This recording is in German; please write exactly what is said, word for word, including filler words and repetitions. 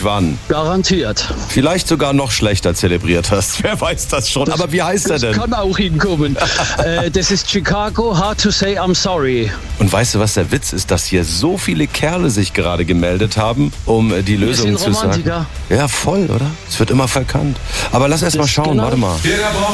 wann? Garantiert. Vielleicht sogar noch schlechter zelebriert hast. Wer weiß das schon. Das, Aber wie heißt er denn? Das kann auch hinkommen. äh, das ist Chicago, Hard to Say I'm Sorry. Und weißt du, was der Witz ist? Dass hier so viele Kerle sich gerade gemeldet haben, um die Lösung zu sagen. Ja, voll, oder? Es wird immer verkannt. Aber lass erst mal schauen. Genau. Warte mal.